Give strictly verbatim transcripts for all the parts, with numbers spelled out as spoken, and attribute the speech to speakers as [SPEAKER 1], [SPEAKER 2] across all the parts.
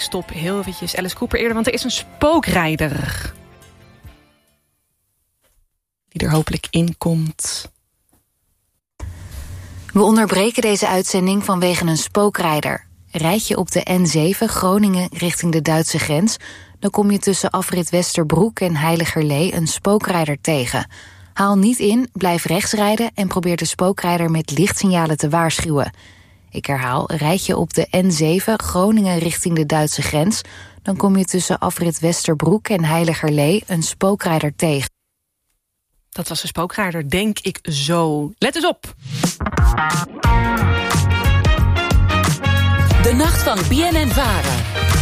[SPEAKER 1] stop heel eventjes Alice Cooper eerder, want er is een spookrijder die er hopelijk in komt.
[SPEAKER 2] We onderbreken deze uitzending vanwege een spookrijder. Rijd je op de N zeven Groningen richting de Duitse grens, dan kom je tussen afrit Westerbroek en Heiligerlee een spookrijder tegen. Haal niet in, blijf rechts rijden en probeer de spookrijder met lichtsignalen te waarschuwen. Ik herhaal, rijd je op de N zeven Groningen richting de Duitse grens, dan kom je tussen afrit Westerbroek en Heiligerlee een spookrijder tegen.
[SPEAKER 1] Dat was een spookrijder, denk ik zo. Let eens op.
[SPEAKER 3] De nacht van B N N Vara.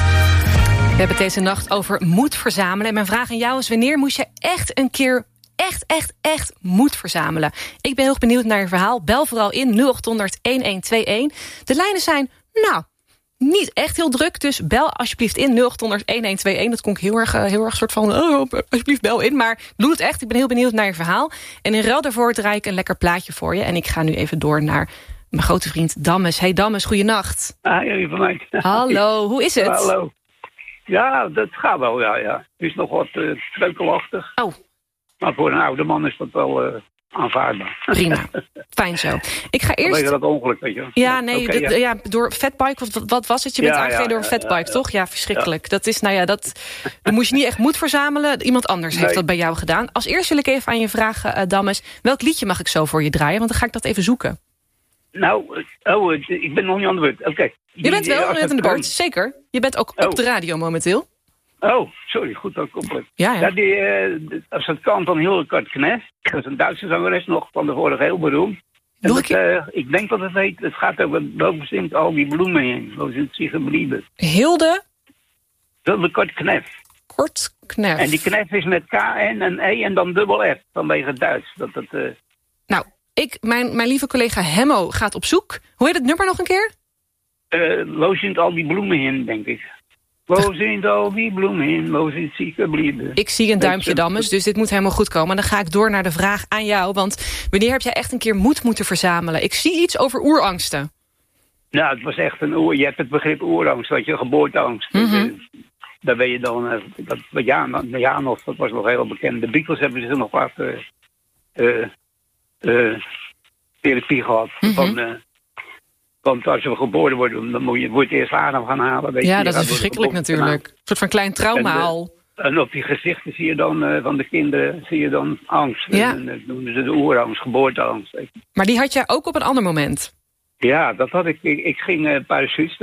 [SPEAKER 1] We hebben het deze nacht over moed verzamelen. En mijn vraag aan jou is, wanneer moest je echt een keer echt, echt, echt moed verzamelen? Ik ben heel benieuwd naar je verhaal. Bel vooral in nul acht honderd een een twee een. De lijnen zijn, nou, niet echt heel druk. Dus bel alsjeblieft in nul acht honderd een een twee een. Dat klonk heel erg, heel erg soort van, oh, alsjeblieft bel in. Maar doe het echt. Ik ben heel benieuwd naar je verhaal. En in ruil daarvoor draai ik een lekker plaatje voor je. En ik ga nu even door naar mijn grote vriend Dammes. Hey Dammes, goeienacht.
[SPEAKER 4] Ah, jullie van mij.
[SPEAKER 1] Hallo, hoe is het?
[SPEAKER 4] Hallo. Ja, dat gaat wel, ja. ja. Het is nog wat uh, kreukelachtig.
[SPEAKER 1] Oh.
[SPEAKER 4] Maar voor een oude man is dat wel uh, aanvaardbaar.
[SPEAKER 1] Prima. Fijn zo. Ik ga eerst...
[SPEAKER 4] Vanwege dat ongeluk, weet je.
[SPEAKER 1] Ja, nee,
[SPEAKER 4] okay,
[SPEAKER 1] dat,
[SPEAKER 4] ja.
[SPEAKER 1] ja, door fatbike, wat, wat was het? Je bent
[SPEAKER 4] ja,
[SPEAKER 1] aangereden
[SPEAKER 4] ja,
[SPEAKER 1] door een fatbike,
[SPEAKER 4] ja, ja,
[SPEAKER 1] toch? Ja, verschrikkelijk. Ja. Dat is, nou ja, dat... Dan moest je niet echt moed verzamelen. Iemand anders
[SPEAKER 4] nee.
[SPEAKER 1] heeft dat bij jou gedaan. Als eerst wil ik even aan je vragen, uh, Dammes. Welk liedje mag ik zo voor je draaien? Want dan ga ik dat even zoeken.
[SPEAKER 4] Nou, oh, ik ben nog niet aan de beurt. Oké. Okay.
[SPEAKER 1] Je bent wel net aan de beurt, zeker. Je bent ook oh. op de radio momenteel.
[SPEAKER 4] Oh, sorry, goed dat ik oplet.
[SPEAKER 1] Ja, ja.
[SPEAKER 4] ja die, uh, als het kan van Hildegard Knef. Dat is een Duitse zangeres nog van de vorige heel beroemd. En dat, uh, ik denk dat het heet, het gaat over bovenzingt al die bloemen heen. Zo zijn zich geblieben.
[SPEAKER 1] Hilde?
[SPEAKER 4] Hildegard Knef.
[SPEAKER 1] Kort Knef.
[SPEAKER 4] En die Knef is met K N en E en dan dubbel F, vanwege Duits. Dat het, uh...
[SPEAKER 1] Nou, ik, mijn, mijn lieve collega Hemmo gaat op zoek. Hoe heet het nummer nog een keer?
[SPEAKER 4] Uh, Wo zijn al die bloemen heen, denk ik. Wo zijn al die bloemen heen, wo zijn zich geblieben.
[SPEAKER 1] Ik zie een duimpje, Dammes, dus dit moet helemaal goed komen. Dan ga ik door naar de vraag aan jou, want wanneer heb jij echt een keer moed moeten verzamelen? Ik zie iets over oerangsten.
[SPEAKER 4] Nou, het was echt een oer. Je hebt het begrip oerangst, weet je, geboorteangst. Mm-hmm. Daar ben je dan, uh, dat, ja, ja, nog, dat was nog heel bekend. De Beatles hebben ze nog wat uh, uh, uh, therapie gehad. Mm-hmm. Van, uh, want als we geboren worden, dan moet je, moet je eerst adem gaan halen. Weet
[SPEAKER 1] ja,
[SPEAKER 4] je,
[SPEAKER 1] dat is verschrikkelijk natuurlijk. Een soort van klein trauma
[SPEAKER 4] en,
[SPEAKER 1] al.
[SPEAKER 4] Uh, en op die gezichten zie je dan, uh, van de kinderen, zie je dan angst.
[SPEAKER 1] Ja.
[SPEAKER 4] En dan noemen ze de oerangst, geboorteangst.
[SPEAKER 1] Maar die had jij ook op een ander moment?
[SPEAKER 4] Ja, dat had ik. Ik, ik ging uh, parachute